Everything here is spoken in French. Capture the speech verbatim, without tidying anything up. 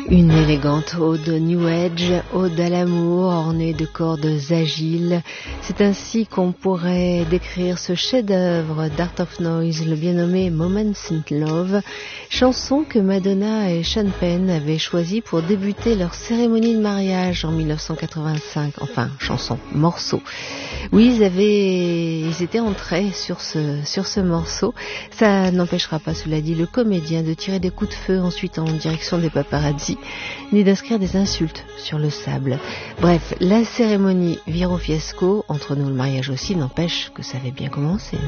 Une élégante ode New Age, ode à l'amour ornée de cordes agiles. C'est ainsi qu'on pourrait décrire ce chef-d'œuvre d'Art of Noise, le bien nommé Moments in Love, chanson que Madonna et Sean Penn avaient choisie pour débuter leur cérémonie de mariage en mille neuf cent quatre-vingt-cinq. Enfin, chanson, morceau. Oui, ils avaient, ils étaient entrés sur ce, sur ce morceau. Ça n'empêchera pas, cela dit, le comédien de tirer des coups de feu ensuite en direction des paparazzi, ni d'inscrire des insultes sur le sable. Bref, la cérémonie vire au fiasco. Entre nous, le mariage aussi, n'empêche que ça avait bien commencé, non ?